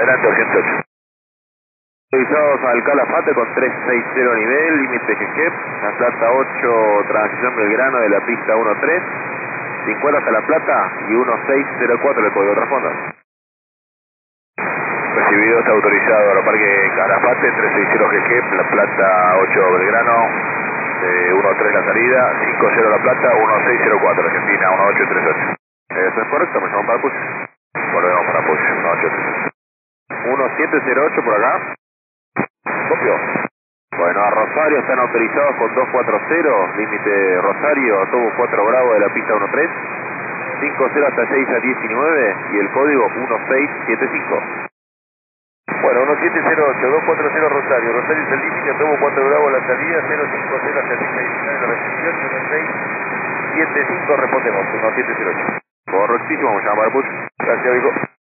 Adelante, 88. Autorizados al Calafate con 360 nivel, límite GG, La Plata 8, transición Belgrano de la pista 13, 50 hasta La Plata y 1604 el código, responda. Recibido, está autorizado al parque Calafate, 360 GG, La Plata 8 Belgrano, 13 la salida, 50 La Plata, 1604, Argentina 1838. Eso es correcto, me llamo para push. Volvemos para push, 1838. 1708 por acá. Copio. Bueno, a Rosario están autorizados con 240, límite Rosario, tuvo 4 Bravo de la pista 13, 50 hasta 6 a 19 y el código 1675. Bueno, 1708, 240 Rosario. Rosario es el límite, tuvo 4 Bravo la salida, 050 hasta 6 a 19 la recepción y 1675 respondemos, 1708. Correctísimo, me llamo para push. Gracias, Vico.